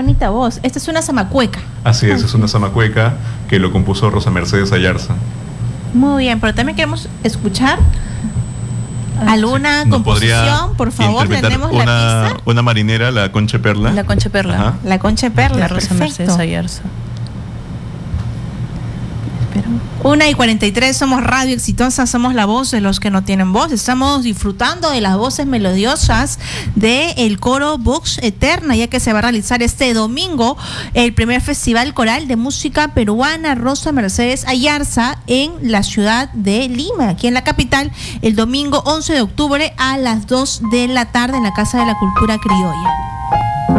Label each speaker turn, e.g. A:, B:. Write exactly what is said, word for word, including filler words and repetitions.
A: bonita voz. Esta es una zamacueca.
B: Así es, es una zamacueca que lo compuso Rosa Mercedes Ayarza.
A: Muy bien, pero también queremos escuchar alguna
B: ¿No
A: composición, por favor, tenemos
B: una,
A: la pista.
B: una marinera, la Concha de Perla.
C: La Concha de Perla.
B: Ajá.
A: La Concha de Perla,
C: La Rosa
A: perfecto.
C: Mercedes Ayarza.
A: Una y cuarenta y tres, somos Radio Exitosa, somos la voz de los que no tienen voz. Estamos disfrutando de las voces melodiosas del coro Vox Eterna, ya que se va a realizar este domingo el primer festival coral de música peruana Rosa Mercedes Ayarza en la ciudad de Lima, aquí en la capital, el domingo once de octubre a las dos de la tarde en la Casa de la Cultura Criolla.